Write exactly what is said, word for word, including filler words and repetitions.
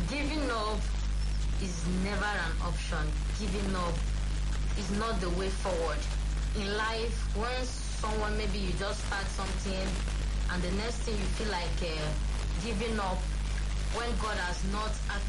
Giving up is never an option. Giving up is not the way forward. In life, when someone, maybe you just start something and the next thing you feel like uh, giving up, when God has not